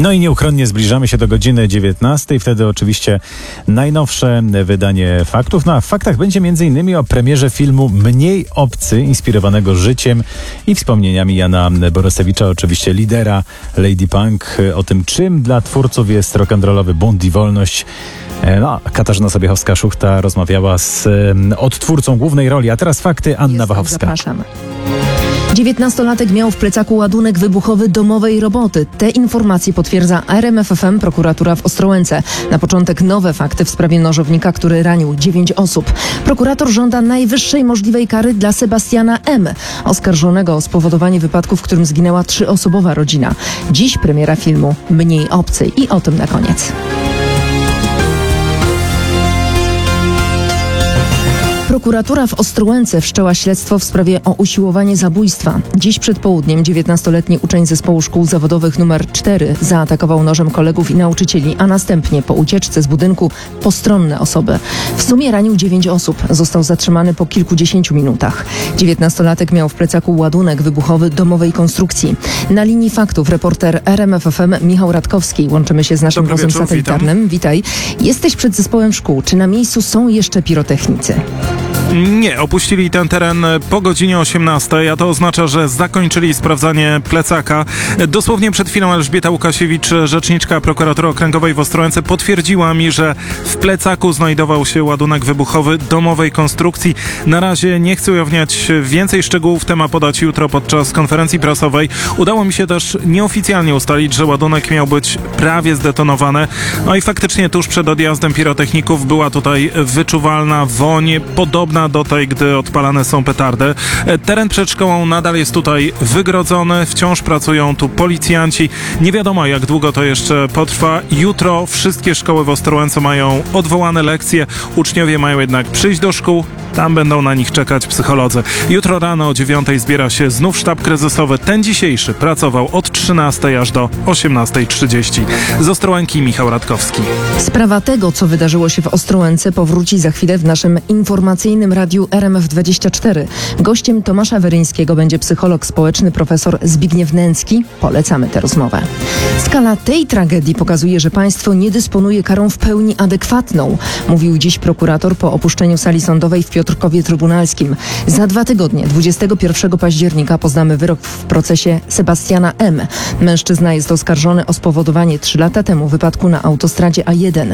No i nieuchronnie zbliżamy się do godziny 19. Wtedy oczywiście najnowsze wydanie faktów. No a w faktach będzie m.in. o premierze filmu Mniej obcy, inspirowanego życiem i wspomnieniami Jana Borusewicza, oczywiście lidera Lady Punk. O tym, czym dla twórców jest rock'n'rollowy bunt i wolność. No, Katarzyna Sobiechowska-Szuchta rozmawiała z odtwórcą głównej roli. A teraz fakty, Anna Wachowska. Zapraszam. 19-latek miał w plecaku ładunek wybuchowy domowej roboty. Te informacje potwierdza RMFFM, prokuratura w Ostrołęce. Na początek nowe fakty w sprawie nożownika, który ranił 9 osób. Prokurator żąda najwyższej możliwej kary dla Sebastiana M., oskarżonego o spowodowanie wypadku, w którym zginęła 3-osobowa rodzina. Dziś premiera filmu Mniej obcy i o tym na koniec. Prokuratura w Ostrołęce wszczęła śledztwo w sprawie o usiłowanie zabójstwa. Dziś przed południem 19-letni uczeń zespołu szkół zawodowych nr 4 zaatakował nożem kolegów i nauczycieli, a następnie po ucieczce z budynku postronne osoby. W sumie ranił 9 osób. Został zatrzymany po kilkudziesięciu minutach. 19-latek miał w plecaku ładunek wybuchowy domowej konstrukcji. Na linii faktów reporter RMFFM Michał Radkowski. Łączymy się z naszym wozem satelitarnym. Witaj. Jesteś przed zespołem szkół. Czy na miejscu są jeszcze pirotechnicy? Nie, opuścili ten teren po godzinie 18, a to oznacza, że zakończyli sprawdzanie plecaka. Dosłownie przed chwilą Elżbieta Łukasiewicz, rzeczniczka prokuratury okręgowej w Ostrołęce, potwierdziła mi, że w plecaku znajdował się ładunek wybuchowy domowej konstrukcji. Na razie nie chcę ujawniać więcej szczegółów, temat podać jutro podczas konferencji prasowej. Udało mi się też nieoficjalnie ustalić, że ładunek miał być prawie zdetonowany. No i faktycznie tuż przed odjazdem pirotechników była tutaj wyczuwalna woń, podobna do tej, gdy odpalane są petardy. Teren przed szkołą nadal jest tutaj wygrodzony, wciąż pracują tu policjanci. Nie wiadomo, jak długo to jeszcze potrwa. Jutro wszystkie szkoły w Ostrołęce mają odwołane lekcje. Uczniowie mają jednak przyjść do szkół. Tam będą na nich czekać psycholodzy. Jutro rano o 9:00 zbiera się znów sztab kryzysowy. Ten dzisiejszy pracował od 13:00 aż do 18:30. Z Ostrołęki Michał Radkowski. Sprawa tego, co wydarzyło się w Ostrołęce, powróci za chwilę w naszym informacyjnym radiu RMF24. Gościem Tomasza Weryńskiego będzie psycholog społeczny profesor Zbigniew Nęcki. Polecamy tę rozmowę. Skala tej tragedii pokazuje, że państwo nie dysponuje karą w pełni adekwatną, mówił dziś prokurator po opuszczeniu sali sądowej w Piotrkowie Trybunalskim. Za 2 tygodnie, 21 października, poznamy wyrok w procesie Sebastiana M. Mężczyzna jest oskarżony o spowodowanie 3 lata temu wypadku na autostradzie A1.